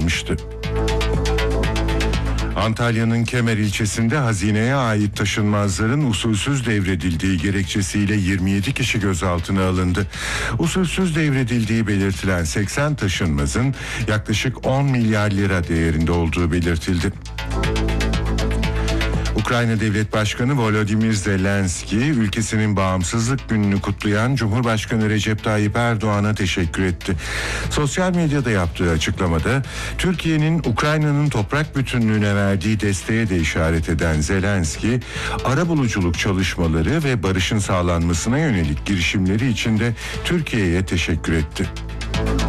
açıklamıştı. Antalya'nın Kemer ilçesinde hazineye ait taşınmazların usulsüz devredildiği gerekçesiyle 27 kişi gözaltına alındı. Usulsüz devredildiği belirtilen 80 taşınmazın yaklaşık 10 milyar lira değerinde olduğu belirtildi. Ukrayna Devlet Başkanı Volodymyr Zelenski, ülkesinin bağımsızlık gününü kutlayan Cumhurbaşkanı Recep Tayyip Erdoğan'a teşekkür etti. Sosyal medyada yaptığı açıklamada, Türkiye'nin Ukrayna'nın toprak bütünlüğüne verdiği desteğe de işaret eden Zelenski, arabuluculuk çalışmaları ve barışın sağlanmasına yönelik girişimleri için de Türkiye'ye teşekkür etti.